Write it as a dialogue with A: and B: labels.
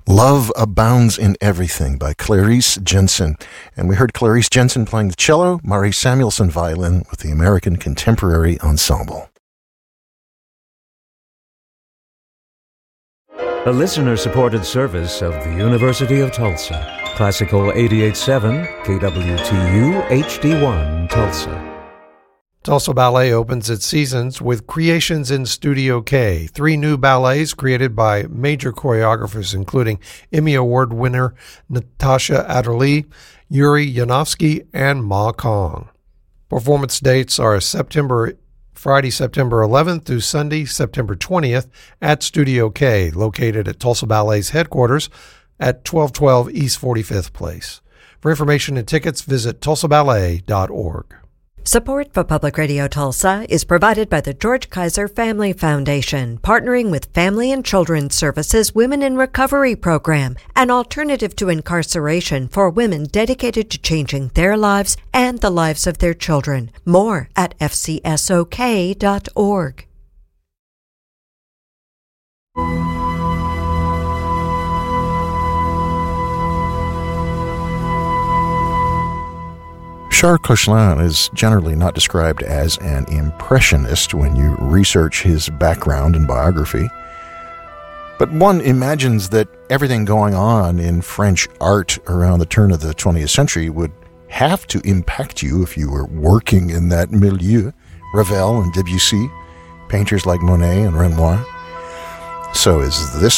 A: Love Abounds in Everything by Clarice Jensen. And we heard Clarice Jensen playing the cello, Mari Samuelson violin with the American Contemporary Ensemble.
B: A listener-supported service of the University of Tulsa. Classical 88.7, KWTU HD1, Tulsa.
C: Tulsa Ballet opens its seasons with Creations in Studio K, 3 new ballets created by major choreographers including Emmy Award winner Natasha Adderley, Yuri Yanovsky, and Ma Kong. Performance dates are Friday, September 11th through Sunday, September 20th at Studio K, located at Tulsa Ballet's headquarters at 1212 East 45th Place. For information and tickets, visit tulsaballet.org.
D: Support for Public Radio Tulsa is provided by the George Kaiser Family Foundation, partnering with Family and Children's Services Women in Recovery Program, an alternative to incarceration for women dedicated to changing their lives and the lives of their children. More at fcsok.org.
A: Charles Koechlin is generally not described as an impressionist when you research his background and biography. But one imagines that everything going on in French art around the turn of the 20th century would have to impact you if you were working in that milieu. Ravel and Debussy, painters like Monet and Renoir. So is this